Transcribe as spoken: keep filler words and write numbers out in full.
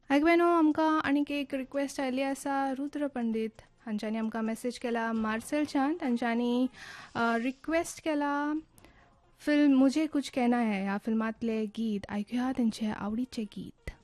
आयकवेनो आमकां आनीक एक रिक्वेस्ट आयली आसा रुद्र पंडीत हांच्यांनी आमकां मेसेज केला मार्सेलच्यान. तांच्यांनी रिक्वेस्ट केला फिल्म मुझे कुछ कहना है ह्या फिल्मांतले गीत. आयकुया तेंचे आवडीचे गीत.